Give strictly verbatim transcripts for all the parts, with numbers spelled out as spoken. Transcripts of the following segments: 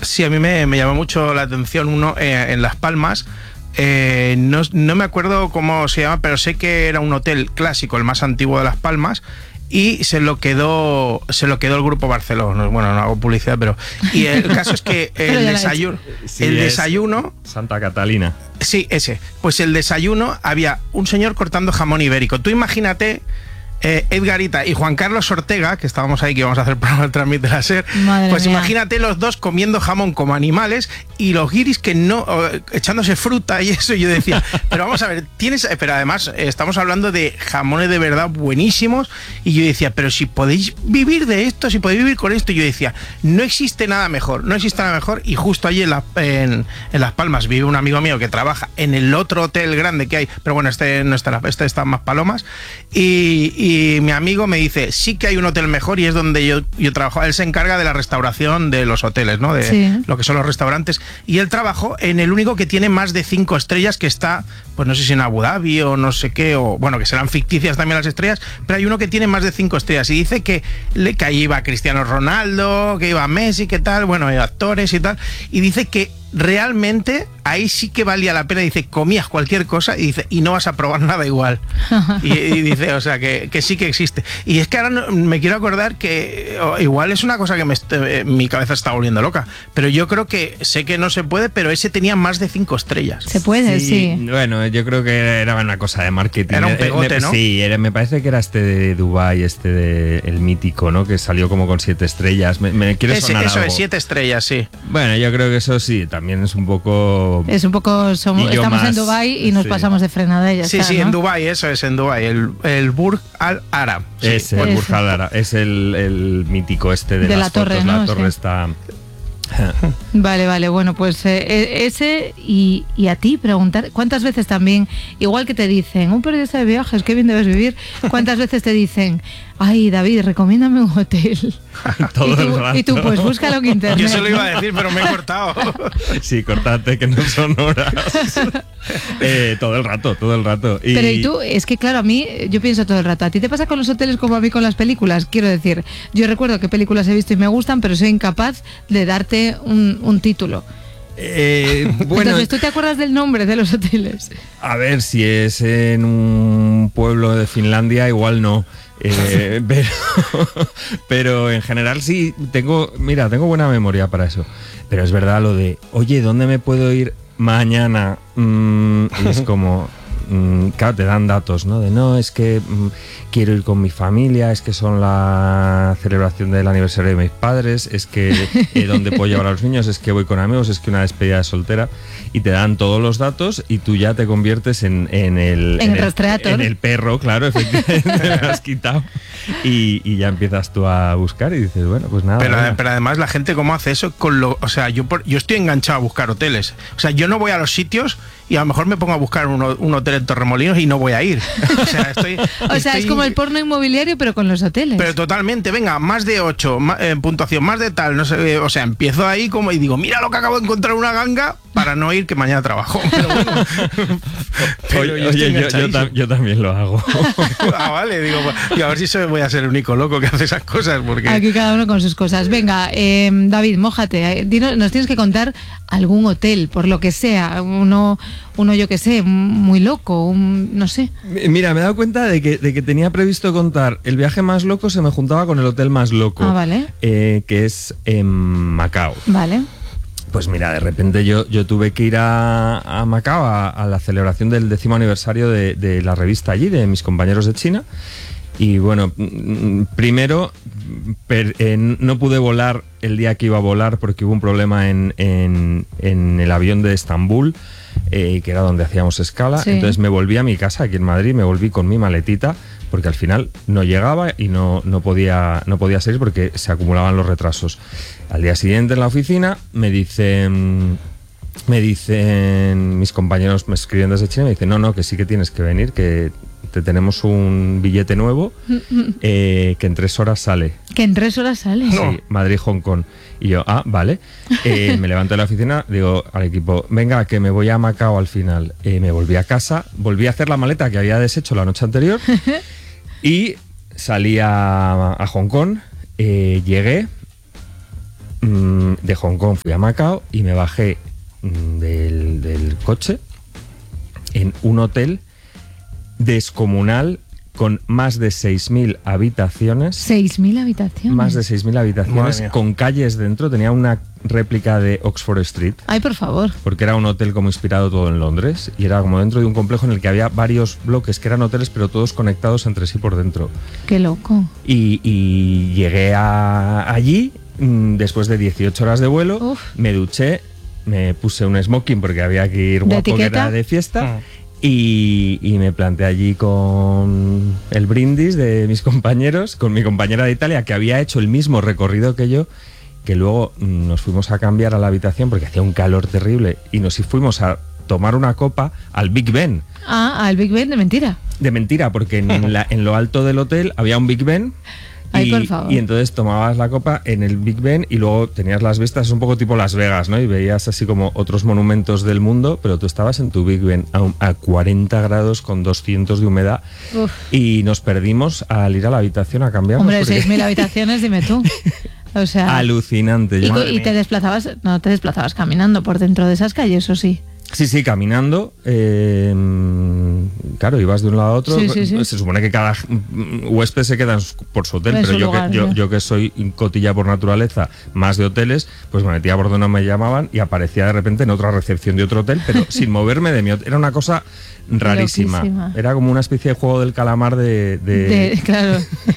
Sí, a mí me, me llamó mucho la atención uno eh, en Las Palmas. Eh, no, no me acuerdo cómo se llama, pero sé que era un hotel clásico, el más antiguo de Las Palmas, y se lo quedó se lo quedó el Grupo Barceló. Bueno, no hago publicidad, pero... Y el caso es que el desayuno... Sí, el desayuno... Santa Catalina. Sí, ese. Pues el desayuno había un señor cortando jamón ibérico. Tú imagínate... Eh, Edgarita y Juan Carlos Ortega, que estábamos ahí, que íbamos a hacer programa de Transmite la SER, Madre pues mía. imagínate los dos comiendo jamón como animales y los guiris que no, o, echándose fruta y eso. Yo decía, pero vamos a ver, tienes, pero además eh, estamos hablando de jamones de verdad buenísimos, y yo decía, pero si podéis vivir de esto, si podéis vivir con esto, yo decía, no existe nada mejor, no existe nada mejor. Y justo allí en, la, en, en Las Palmas vive un amigo mío que trabaja en el otro hotel grande que hay, pero bueno, este no está, este está en Más Palomas, y, y Y mi amigo me dice, sí que hay un hotel mejor, y es donde yo, yo trabajo. Él se encarga de la restauración de los hoteles, ¿no? De sí. lo que son los restaurantes. Y él trabajó en el único que tiene más de cinco estrellas, que está, pues no sé si en Abu Dhabi o no sé qué, o bueno, que serán ficticias también las estrellas, pero hay uno que tiene más de cinco estrellas. Y dice que, le, que ahí iba Cristiano Ronaldo, que iba Messi, que tal, bueno, actores y tal. Y dice que realmente ahí sí que valía la pena. Dice, comías cualquier cosa y dice, y no vas a probar nada igual. y, y dice, o sea, que, que sí que existe. Y es que ahora no, me quiero acordar que oh, igual es una cosa que me, eh, mi cabeza está volviendo loca, pero yo creo que sé que no se puede, pero ese tenía más de cinco estrellas. Se puede, sí. sí. Bueno, yo creo que era una cosa de marketing. Era un pegote, me, ¿no? Sí, era, me parece que era este de Dubái, este de el mítico, ¿no? Que salió como con siete estrellas. Me, me quiere ese, sonar eso algo. es, siete estrellas, sí. Bueno, yo creo que eso sí, también es un poco... Es un poco... Somos, estamos más, en Dubái y nos sí. pasamos de frenada. Ya sí, está, sí, ¿no? en Dubái, eso es, en Dubái. El, el Burj Al Arab. Sí. Ese, el Burj Al Arab. Es el, el mítico este de, de las la torre, fotos. ¿no? La torre sí. está... Vale, vale, bueno, pues eh, ese y, y a ti preguntar, ¿cuántas veces también, igual que te dicen, un periodista de viajes, qué bien debes vivir, cuántas veces te dicen, ay, David, recomiéndame un hotel? Todo y, tú, el rato. y tú, pues búscalo en internet. Yo se lo iba a decir, pero me he cortado. Sí, cortate, que no son horas. eh, todo el rato, todo el rato. Y... Pero y tú, es que claro, a mí, yo pienso todo el rato, ¿a ti te pasa con los hoteles como a mí con las películas? Quiero decir, yo recuerdo qué películas he visto y me gustan, pero soy incapaz de darte un, un título. Eh, bueno, entonces, ¿tú te acuerdas del nombre de los hoteles? A ver, si es en un pueblo de Finlandia, igual no. Eh, pero, pero en general sí, tengo, mira, tengo buena memoria para eso. Pero es verdad lo de, oye, ¿dónde me puedo ir mañana? Mm, y es como... Claro, te dan datos, ¿no? De no, es que mm, quiero ir con mi familia, es que son la celebración del aniversario de mis padres, es que eh, dónde puedo llevar a los niños, es que voy con amigos, es que una despedida de soltera, y te dan todos los datos y tú ya te conviertes en, en el... En, en el rastreador. En el perro, claro, efectivamente, me lo has quitado. Y, y ya empiezas tú a buscar y dices, bueno, pues nada. Pero, bueno. pero además la gente cómo hace eso con lo... O sea, yo, por, yo estoy enganchado a buscar hoteles. O sea, yo no voy a los sitios y a lo mejor me pongo a buscar un, un hotel en Torremolinos y no voy a ir. O sea, estoy... o sea, estoy, es como el porno inmobiliario, pero con los hoteles. Pero totalmente, venga, más de ocho, más, eh, puntuación, más de tal, no sé, o sea, empiezo ahí como y digo, mira lo que acabo de encontrar, una ganga, para no ir, que mañana trabajo. Pero bueno. Pero oye, oye yo, yo, tam, yo también lo hago. Ah, vale, digo, y a ver si soy, voy a ser el único loco que hace esas cosas, porque... Aquí cada uno con sus cosas. Venga, eh, David, mójate, dinos, nos tienes que contar algún hotel, por lo que sea, uno, uno yo que sé, muy loco, un, no sé. Mira, me he dado cuenta de que, de que tenía previsto contar el viaje más loco, se me juntaba con el hotel más loco. Ah, vale. Eh, que es en Macao. Vale. Pues mira, de repente yo, yo tuve que ir a, a Macao a, a la celebración del décimo aniversario de, de la revista allí, de mis compañeros de China. Y bueno, primero per, eh, no pude volar el día que iba a volar porque hubo un problema en, en, en el avión de Estambul, eh, que era donde hacíamos escala. Sí. Entonces me volví a mi casa aquí en Madrid, me volví con mi maletita, porque al final no llegaba y no, no, podía, no podía salir porque se acumulaban los retrasos. Al día siguiente en la oficina me dicen... Me dicen mis compañeros, me escriben desde China, me dicen, no, no, que sí que tienes que venir, que te tenemos un billete nuevo eh, que en tres horas sale. ¿Que en tres horas sale? Sí, no. Madrid-Hong Kong. Y yo, ah, vale. Eh, me levanto de la oficina, digo al equipo, venga, que me voy a Macao al final. Eh, me volví a casa, volví a hacer la maleta que había deshecho la noche anterior y salí a, a Hong Kong, eh, llegué... mmm, de Hong Kong fui a Macao y me bajé mmm, del, del coche en un hotel descomunal con más de seis mil habitaciones. ¿seis mil habitaciones? Más de seis mil habitaciones con calles dentro. Tenía una réplica de Oxford Street. Ay, por favor. Porque era un hotel como inspirado todo en Londres y era como dentro de un complejo en el que había varios bloques que eran hoteles pero todos conectados entre sí por dentro. Qué loco. Y, y llegué a, allí mmm, después de dieciocho horas de vuelo. Uf. Me duché, me puse un smoking porque había que ir guapo, que era de fiesta. Mm. Y, y me planté allí con el brindis de mis compañeros, con mi compañera de Italia, que había hecho el mismo recorrido que yo, que luego nos fuimos a cambiar a la habitación porque hacía un calor terrible y nos fuimos a tomar una copa al Big Ben. Ah, al Big Ben de mentira. De mentira, porque en, la, en lo alto del hotel había un Big Ben. Ay, y, por favor. y entonces tomabas la copa en el Big Ben y luego tenías las vistas un poco tipo Las Vegas, ¿no? Y veías así como otros monumentos del mundo, pero tú estabas en tu Big Ben a, a cuarenta grados con doscientos de humedad. Uf. Y nos perdimos al ir a la habitación a cambiarnos. Hombre, porque... seis mil habitaciones, dime tú. O sea, alucinante. Y, y te desplazabas, no te desplazabas caminando por dentro de esas calles, ¿o sí? Sí, sí, caminando. Eh, claro, ibas de un lado a otro. Sí, sí, sí. Se supone que cada huésped se queda por su hotel, en pero su yo, lugar, que, yo, ¿no? yo que soy cotilla por naturaleza, más de hoteles, pues me metía por donde me llamaban y aparecía de repente en otra recepción de otro hotel, pero sin moverme de mi hotel. Era una cosa rarísima. Loquísima. Era como una especie de juego del calamar de... de... de claro.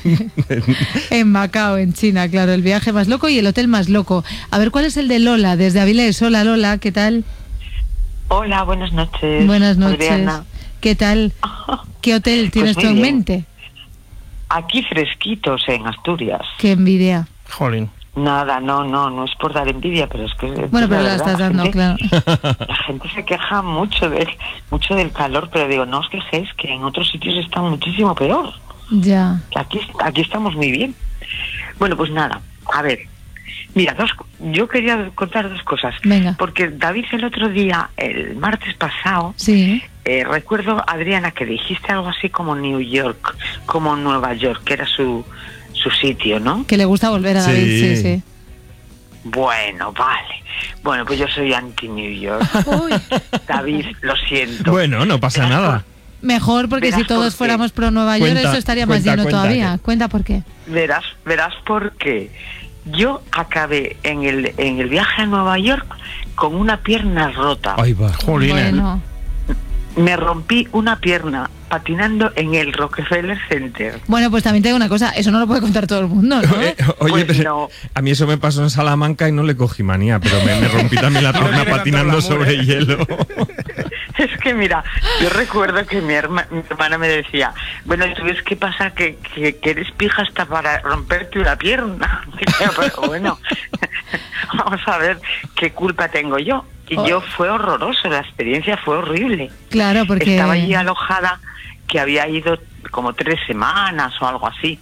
En Macao, en China, claro. El viaje más loco y el hotel más loco. A ver, ¿cuál es el de Lola? Desde Avilés. Hola, Lola, ¿qué tal? Hola, buenas noches. Buenas noches. Adriana. ¿Qué tal? ¿Qué hotel tienes pues tú en bien. mente? Aquí fresquitos en Asturias. Qué envidia. Jolín. Nada, no, no, no es por dar envidia, pero es que... Bueno, pero la, la estás verdad, dando, gente, claro. La gente se queja mucho del, mucho del calor, pero digo, no os quejéis, que en otros sitios está muchísimo peor. Ya. Aquí, aquí estamos muy bien. Bueno, pues nada, a ver... Mira, dos, yo quería contar dos cosas. Venga. Porque David el otro día, el martes pasado, sí. eh, recuerdo, Adriana, que dijiste algo así como New York, como Nueva York, que era su, su sitio, ¿no? Que le gusta volver a David, sí, sí. sí. Bueno, vale. Bueno, pues yo soy anti-New York. Uy. David, lo siento. Bueno, no pasa Verás nada. Por, Mejor, porque si todos fuéramos pro Nueva York, cuenta, eso estaría cuenta, más lleno cuenta, todavía. Que... Cuenta por qué. Verás, verás por qué. Yo acabé en el en el viaje a Nueva York con una pierna rota. Ay, va, jolín. Bueno. Me rompí una pierna patinando en el Rockefeller Center. Bueno, pues también te digo una cosa, eso no lo puede contar todo el mundo, ¿no? Eh, oye, pues pero no. A mí eso me pasó en Salamanca y no le cogí manía, pero me, me rompí también la pierna patinando sobre hielo. Es que mira, yo recuerdo que mi, herma, mi hermana me decía, bueno, ¿tú ves qué pasa? Que, que, que eres pija hasta para romperte una pierna. Pero bueno, vamos a ver qué culpa tengo yo. Y oh. yo fue horroroso, la experiencia fue horrible. Claro, porque... Estaba allí alojada, que había ido como tres semanas o algo así.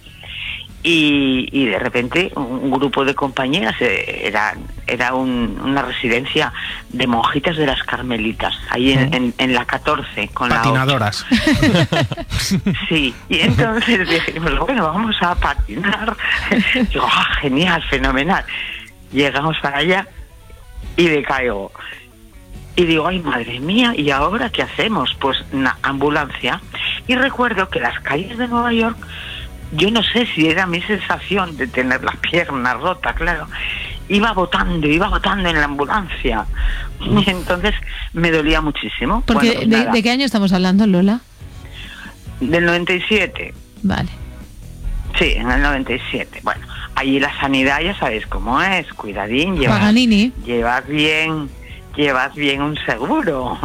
Y, y de repente un grupo de compañeras, eh, era, era un, una residencia de monjitas de las Carmelitas, ahí en, en, en la catorce. Con patinadoras. La sí, y entonces dijimos, bueno, vamos a patinar. Digo, ah, genial, fenomenal. Llegamos para allá y decaigo. Y digo, ay, madre mía, ¿y ahora qué hacemos? Pues una ambulancia. Y recuerdo que las calles de Nueva York, yo no sé si era mi sensación de tener la pierna rota, claro, iba botando, iba botando en la ambulancia. Y entonces me dolía muchísimo. Porque bueno, pues de, nada. ¿de qué año estamos hablando, Lola? Del noventa y siete. Vale. Sí, en el noventa y siete. Bueno, allí la sanidad ya sabéis cómo es, cuidadín, llevas, Paganini. llevas bien... llevas bien un seguro,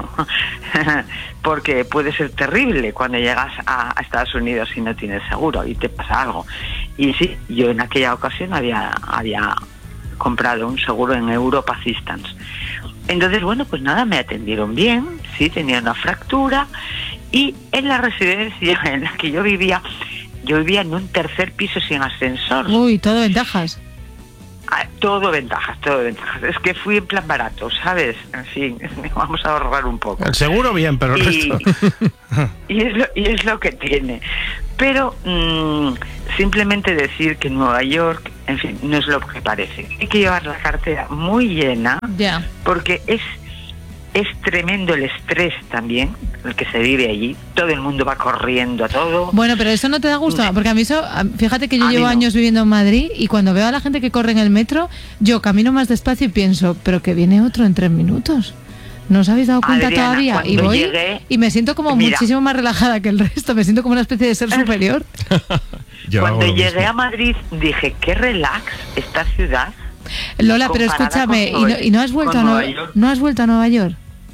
porque puede ser terrible cuando llegas a, a Estados Unidos y no tienes seguro y te pasa algo. Y sí, yo en aquella ocasión había, había comprado un seguro en Europa Assistance. Entonces, bueno, pues nada, me atendieron bien, sí, tenía una fractura, y en la residencia en la que yo vivía, yo vivía en un tercer piso sin ascensor. Uy, todo ventajas. Ah, todo ventajas, todo ventajas. Es que fui en plan barato, ¿sabes? En fin, vamos a ahorrar un poco. El seguro bien, pero el y, resto... y, es lo, y es lo que tiene. Pero mmm, simplemente decir que en Nueva York en fin, no es lo que parece. Hay que llevar la cartera muy llena, Ya. porque es es tremendo el estrés también, el que se vive allí. Todo el mundo va corriendo a todo. Bueno, pero eso no te da gusto, porque a mí eso, a- fíjate que yo A mí llevo no. años viviendo en Madrid y cuando veo a la gente que corre en el metro, yo camino más despacio y pienso, pero que viene otro en tres minutos. ¿No os habéis dado cuenta Adriana, todavía? Y cuando voy llegué- y me siento como Mira. muchísimo más relajada que el resto, me siento como una especie de ser superior. Yo hago Cuando lo llegué mismo. a Madrid dije, qué relax esta ciudad. Lola, pero Comparada escúchame, con ¿y no, Nueva- y no has vuelto con a Nueva Nueva York. ¿No has vuelto a Nueva York?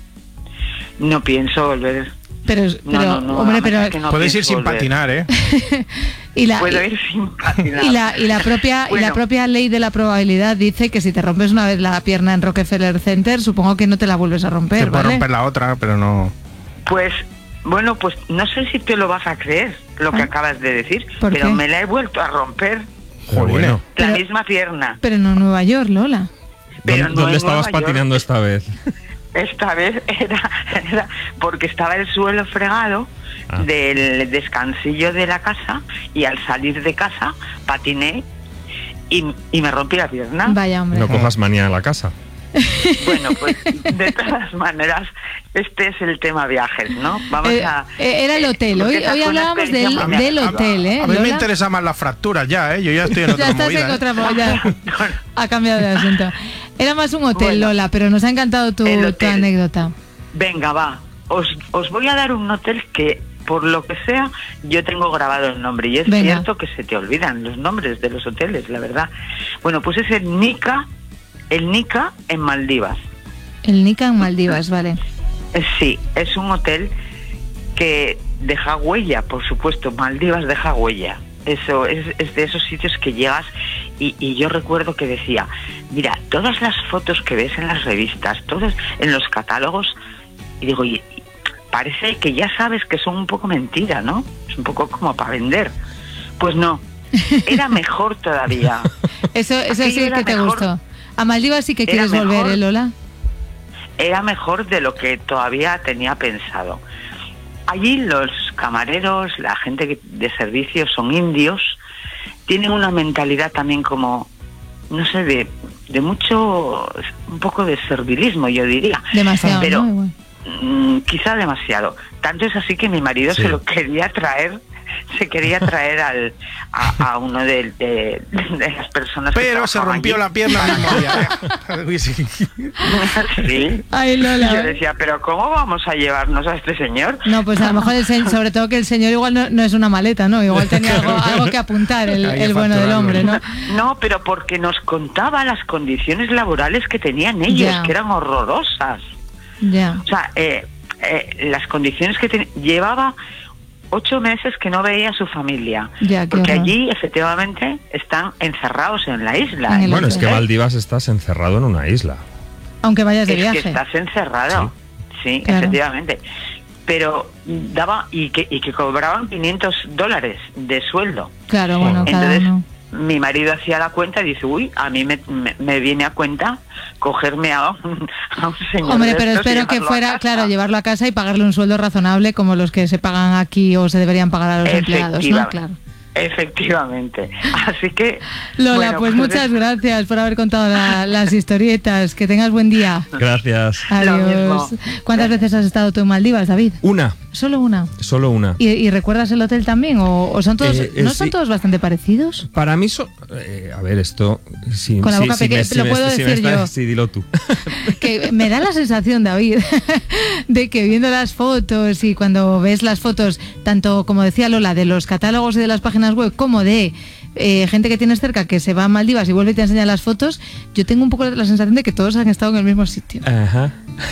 No pienso volver. Pero, No, pero no, no, hombre, además pero es que no Puedes ir pienso sin volver. patinar, ¿eh? y la Puedo y- ir sin patinar. Y la, y la propia y la Bueno. propia ley de la probabilidad dice que si te rompes una vez la pierna en Rockefeller Center, supongo que no te la vuelves a Te romper, puedes ¿vale? romper la otra, pero no... Pues, bueno, pues no sé si te lo vas a creer, lo que Ah. acabas de decir, ¿Por pero qué? me la he vuelto a romper, Pero bueno, la Pero- misma pierna. Pero no en Nueva York, Lola. Pero ¿dónde, no dónde en estabas Nueva York. patinando esta vez? Esta vez era, era porque estaba el suelo fregado Ah. del descansillo de la casa y al salir de casa patiné y, y me rompí la pierna. Vaya, hombre. No cojas manía en la casa. Bueno, pues de todas maneras, este es el tema viajes, ¿no? Vamos Eh, a... eh, era el hotel. porque Hoy, esa hoy fue una hablábamos del, experiencia muy del agradable. hotel, ¿eh? A mí me Lola? interesan más las fracturas ya, ¿eh? Yo ya estoy en otra Ya estás movida. en ¿eh? otra movida. Ha cambiado de asunto. Era más un hotel, Bueno, Lola, pero nos ha encantado tu, el tu hotel. anécdota. Venga, va. Os, os voy a dar un hotel que, por lo que sea, yo tengo grabado el nombre. Y es Venga. cierto que se te olvidan los nombres de los hoteles, la verdad. Bueno, pues es el Nika, el Nika en Maldivas. El Nika en Maldivas, vale. Eh, Sí, es un hotel que deja huella, por supuesto. Maldivas deja huella. Eso es, es de esos sitios que llegas y, y yo recuerdo que decía, mira, todas las fotos que ves en las revistas, todos en los catálogos, y digo, y, y parece que ya sabes que son un poco mentira, ¿no? Es un poco como para vender. Pues no, era mejor todavía. Eso, eso Aquello sí era que te mejor. gustó. A Maldivas sí que Era quieres volver, mejor. ¿eh, Lola? Era mejor de lo que todavía tenía pensado. Allí los camareros, la gente que- de servicio son indios, tienen una mentalidad también como, no sé, de, de mucho, un poco de servilismo, yo diría. Demasiado, Pero ¿no? Igual. mm, quizá demasiado. Tanto es así que mi marido Sí. se lo quería traer, se quería traer al, a, a uno de, de- de las personas que Pero se trabajaban rompió allí. la pierna al mismo día, ¿eh? Uy, sí. Sí. Ay, Lola. Yo decía, pero ¿cómo vamos a llevarnos a este señor? No, pues a lo mejor, el se- sobre todo que el señor igual no, no es una maleta, ¿no? Igual tenía algo, algo que apuntar el, Hay que el bueno del facturarlo, hombre, ¿no? No, pero porque nos contaba las condiciones laborales que tenían ellos, Ya. que eran horrorosas. Ya. O sea, eh, eh, las condiciones que ten- llevaba ocho meses que no veía a su familia. Ya, qué porque horror. allí, efectivamente, están encerrados en la isla. En el Bueno, es que hotel. Maldivas estás encerrado en una isla. Aunque vayas de Es viaje. que estás encerrado. Sí, Claro. efectivamente. Pero daba y que, y que cobraban quinientos dólares de sueldo. Claro, bueno, cada Entonces, uno. mi marido hacía la cuenta y dice, uy, a mí me, me, me viene a cuenta cogerme a un, a un señor. Hombre, de pero estos y espero que llevarlo a fuera, casa. claro, llevarlo a casa y pagarle un sueldo razonable como los que se pagan aquí o se deberían pagar a los empleados, ¿no? Efectiva- Claro. Efectivamente. Así que... Lola, bueno, pues muchas es- gracias por haber contado la- las historietas. Que tengas buen día. Gracias. Lo Adiós. mismo. ¿Cuántas veces has estado tú en Maldivas, David? Una, Solo una. solo una. ¿Y, y recuerdas el hotel también? ¿O, o son todos, Eh, eh, no son sí. todos bastante parecidos? Para mí, so- eh, a ver, esto... Si, Con la si- boca si me- pequeña, si lo me- puedo si me decir está- yo. Sí, dilo tú. Que me da la sensación, David, de que viendo las fotos y cuando ves las fotos, tanto como decía Lola, de los catálogos y de las páginas web, como de eh, gente que tienes cerca que se va a Maldivas y vuelve y te enseña las fotos, yo tengo un poco la sensación de que todos han estado en el mismo sitio. Ajá.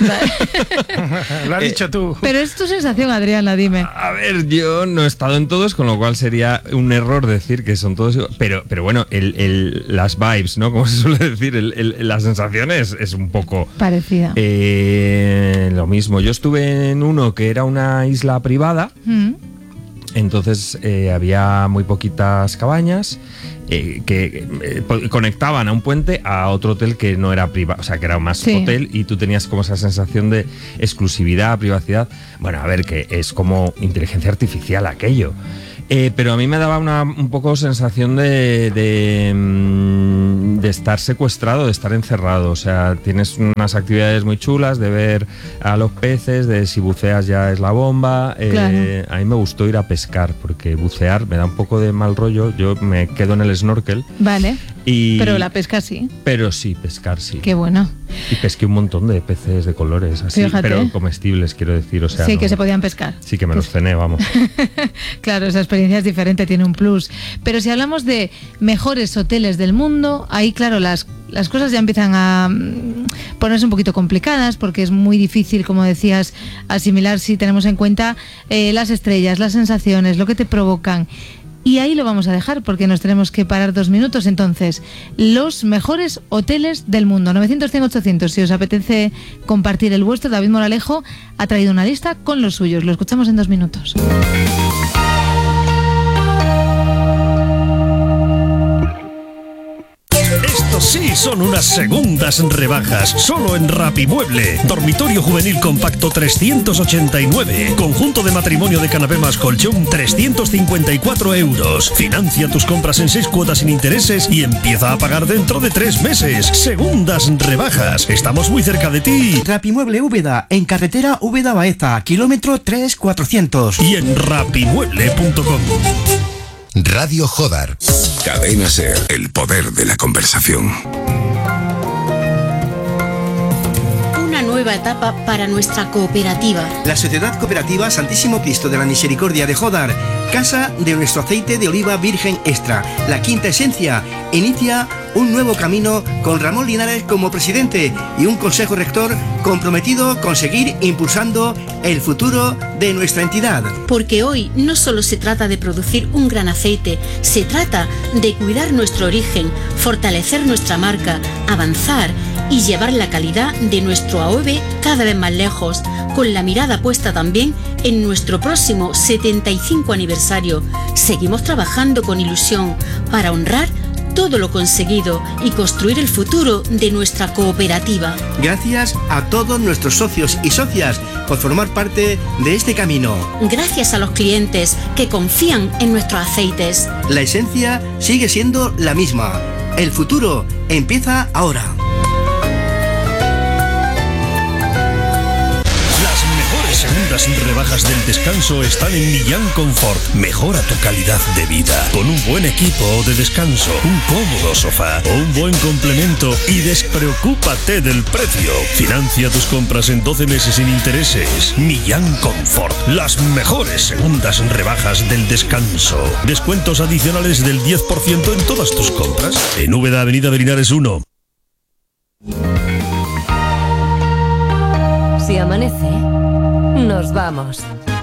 Lo has Eh, dicho tú. Pero es tu sensación, Adriana, dime. A ver, yo no he estado en todos, con lo cual sería un error decir que son todos igual. Pero, pero bueno, el, el- las vibes, ¿no? Como se suele decir, el, el- la sensación es, es un poco Parecida. eh, lo mismo. Yo estuve en uno que era una isla privada. Mm. Entonces eh, había muy poquitas cabañas eh, que eh, po- conectaban a un puente a otro hotel que no era privado, o sea, que era más Sí. hotel y tú tenías como esa sensación de exclusividad, privacidad. Bueno, a ver, que es como inteligencia artificial aquello. Eh, pero a mí me daba una un poco sensación de, de, de estar secuestrado, de estar encerrado. O sea, tienes unas actividades muy chulas de ver a los peces, de si buceas ya es la bomba. Eh, claro. A mí me gustó ir a pescar, porque bucear me da un poco de mal rollo. Yo me quedo en el snorkel. Vale. Y, pero la pesca sí. Pero sí, pescar sí. Qué bueno. Y pesqué un montón de peces de colores, así, Fíjate. pero comestibles, quiero decir. O sea, sí, no, que se podían pescar. Sí, que me los cené, vamos. Claro, esa experiencia es diferente, tiene un plus. Pero si hablamos de mejores hoteles del mundo, ahí, claro, las, las cosas ya empiezan a ponerse un poquito complicadas, porque es muy difícil, como decías, asimilar si tenemos en cuenta eh, las estrellas, las sensaciones, lo que te provocan. Y ahí lo vamos a dejar porque nos tenemos que parar dos minutos. Entonces, los mejores hoteles del mundo. novecientos, cien, ochocientos. Si os apetece compartir el vuestro, David Moralejo ha traído una lista con los suyos. Lo escuchamos en dos minutos. Estos sí son unas segundas rebajas. Solo en Rapimueble. Dormitorio juvenil compacto trescientos ochenta y nueve. Conjunto de matrimonio de canapé más colchón trescientos cincuenta y cuatro euros. Financia tus compras en seis cuotas sin intereses y empieza a pagar dentro de tres meses. Segundas rebajas. Estamos muy cerca de ti. Rapimueble Úbeda, en carretera Úbeda-Baeza, kilómetro tres cuatrocientos. Y en rapimueble punto com. Radio Jodar. Cadena Ser, el poder de la conversación. Una nueva etapa para nuestra cooperativa. La Sociedad Cooperativa Santísimo Cristo de la Misericordia de Jodar, casa de nuestro aceite de oliva virgen extra, la quinta esencia, inicia un nuevo camino con Ramón Linares como presidente y un consejo rector comprometido con seguir impulsando el futuro de nuestra entidad. Porque hoy no solo se trata de producir un gran aceite, se trata de cuidar nuestro origen, fortalecer nuestra marca, avanzar y llevar la calidad de nuestro A O V cada vez más lejos, con la mirada puesta también en nuestro próximo setenta y cinco aniversario. Seguimos trabajando con ilusión para honrar todo lo conseguido y construir el futuro de nuestra cooperativa. Gracias a todos nuestros socios y socias por formar parte de este camino. Gracias a los clientes que confían en nuestros aceites. La esencia sigue siendo la misma. El futuro empieza ahora. Segundas rebajas del descanso están en Millán Confort. Mejora tu calidad de vida con un buen equipo de descanso, un cómodo sofá o un buen complemento y despreocúpate del precio. Financia tus compras en doce meses sin intereses. Millán Confort, las mejores segundas rebajas del descanso. Descuentos adicionales del diez por ciento en todas tus compras. En Úbeda, Avenida Berinares uno. Si amanece, nos vamos.